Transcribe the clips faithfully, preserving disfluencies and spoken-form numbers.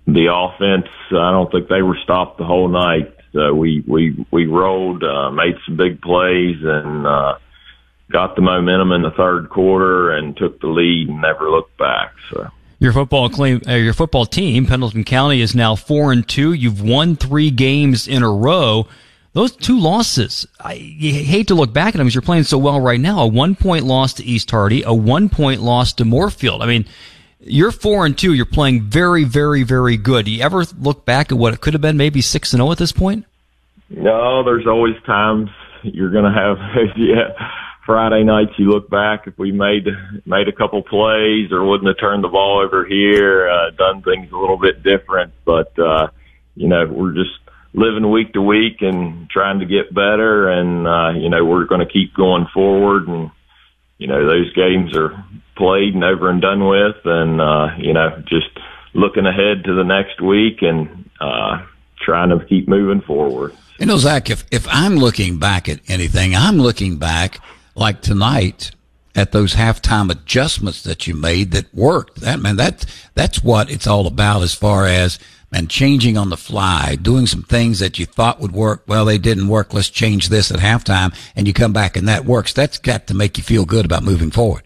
the offense, I don't think they were stopped the whole night. So we, we, we rolled, uh, made some big plays and, uh, got the momentum in the third quarter and took the lead and never looked back. So your football claim, uh, your football team, Pendleton County, is now four and two. You've won three games in a row. Those two losses, I you hate to look back at them because you're playing so well right now. A one-point loss to East Hardy, a one-point loss to Moorfield. I mean, you're four and two. You're playing very, very, very good. Do you ever look back at what it could have been, maybe six and zero at this point? No, there's always times you're going to have. Yeah, Friday nights you look back if we made made a couple plays or wouldn't have turned the ball over here, uh, done things a little bit different. But uh, you know, we're just living week to week and trying to get better, and uh, you know, we're going to keep going forward. And you know, those games are played and over and done with, and uh, you know, just looking ahead to the next week and uh, trying to keep moving forward. You know, Zach, if if I'm looking back at anything, I'm looking back like tonight at those halftime adjustments that you made that worked. That man, that that's what it's all about as far as and changing on the fly, doing some things that you thought would work. Well, they didn't work. Let's change this at halftime, and you come back and that works. That's got to make you feel good about moving forward.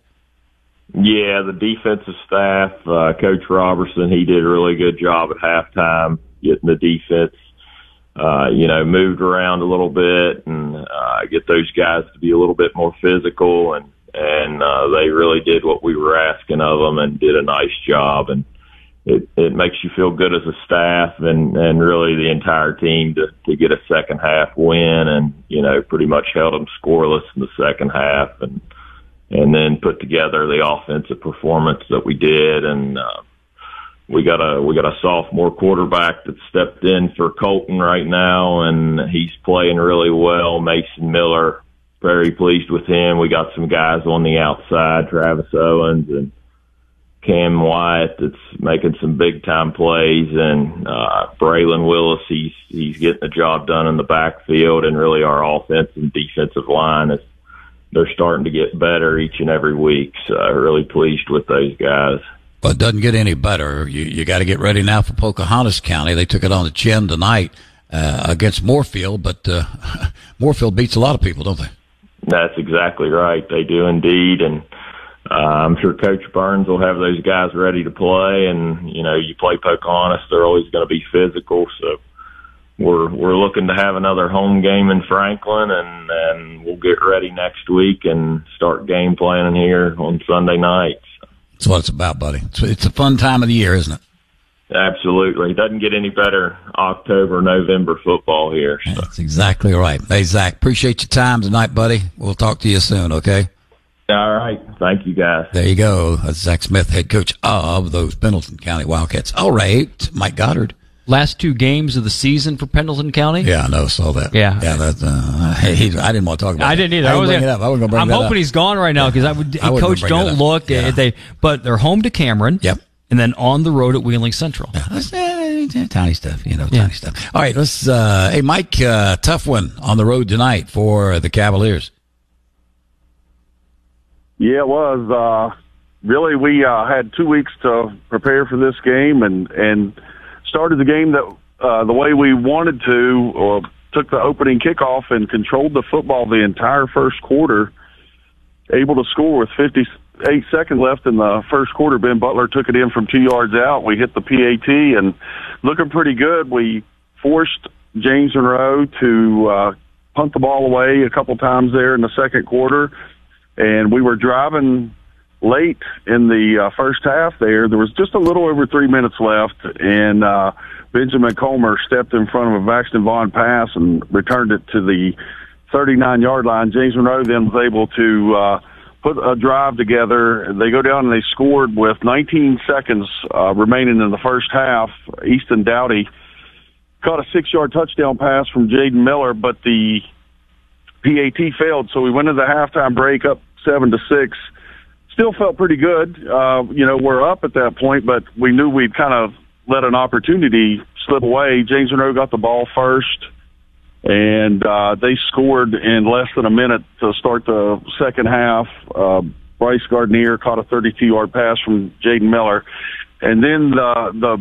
Yeah, the defensive staff, uh, Coach Robertson, he did a really good job at halftime getting the defense, uh, you know, moved around a little bit and uh, get those guys to be a little bit more physical. And, and uh, they really did what we were asking of them and did a nice job. And it, it makes you feel good as a staff and, and really the entire team to, to get a second half win and, you know, pretty much held them scoreless in the second half and, and then put together the offensive performance that we did. And, uh, we got a, we got a sophomore quarterback that stepped in for Colton right now, and he's playing really well. Mason Miller, very pleased with him. We got some guys on the outside, Travis Owens and Cam Wyatt, that's making some big time plays, and, uh, Braylon Willis, he's, he's getting the job done in the backfield, and really our offense and defensive line is, they're starting to get better each and every week. So I'm really pleased with those guys. Well, it doesn't get any better. You you got to get ready now for Pocahontas County. They took it on the chin tonight uh, against Moorfield, but uh, Moorfield beats a lot of people, don't they? That's exactly right. They do indeed, and uh, I'm sure Coach Burns will have those guys ready to play. And you know, you play Pocahontas, they're always going to be physical. So we're we're looking to have another home game in Franklin, and and we'll get ready next week and start game planning here on Sunday night. That's what it's about, buddy. It's, it's a fun time of the year, isn't it? Absolutely. It doesn't get any better October, November football here. So. That's exactly right. Hey, Zach, appreciate your time tonight, buddy. We'll talk to you soon, okay? All right. Thank you, guys. There you go. That's Zach Smith, head coach of those Pendleton County Wildcats. All right, Mike Goddard. Last two games of the season for Pendleton County? Yeah, I know. Saw that. Yeah. Yeah, that, uh, he, I didn't want to talk about it. I didn't either. I, I was bring it up. I wasn't going to bring I'm that hoping up. he's gone right now because I would, I Coach, don't look. Yeah. They, but they're home to Cameron. Yep. And then on the road at Wheeling Central. Yeah, that's, uh, tiny stuff, you know, yeah. tiny stuff. All right, let's, uh, hey, Mike, uh, tough one on the road tonight for the Cavaliers. Yeah, it was. Uh, really, we uh, had two weeks to prepare for this game and, and started the game that uh, the way we wanted to, or took the opening kickoff and controlled the football the entire first quarter, able to score with fifty-eight seconds left in the first quarter. Ben Butler took it in from two yards out. We hit the P A T and looking pretty good. We forced James Monroe to uh, punt the ball away a couple times there in the second quarter, and we were driving late in the uh, first half there. There was just a little over three minutes left, and uh, Benjamin Comer stepped in front of a Baxton Vaughn pass and returned it to the thirty-nine-yard line. James Monroe then was able to uh, put a drive together. They go down and they scored with nineteen seconds uh, remaining in the first half. Easton Dowdy caught a six-yard touchdown pass from Jaden Miller, but the P A T failed, so we went into the halftime break up seven to six. Still felt pretty good. Uh, you know, we're up at that point, but we knew we'd kind of let an opportunity slip away. James Monroe got the ball first, and uh, they scored in less than a minute to start the second half. Uh, Bryce Gardner caught a thirty-two-yard pass from Jaden Miller. And then the, the